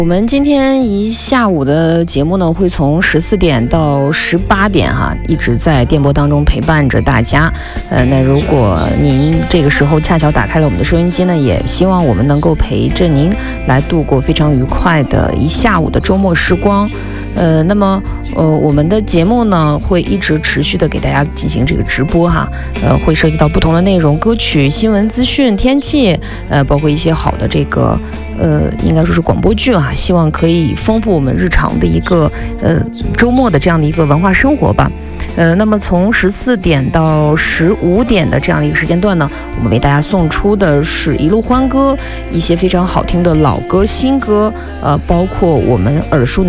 我们今天一下午的节目呢，会从14点到18点一直在电波当中陪伴着大家。那如果您这个时候恰巧打开了我们的收音机呢，也希望我们能够陪着您来度过非常愉快的一下午的周末时光。那么我们的节目呢会一直持续的给大家进行这个直播会涉及到不同的内容，歌曲、新闻资讯、天气，包括一些好的这个应该说是广播剧希望可以丰富我们日常的一个周末的这样的一个文化生活吧。那么从14点到15点的这样的一个时间段呢，我们为大家送出的是一路欢歌，一些非常好听的老歌、新歌，包括我们耳熟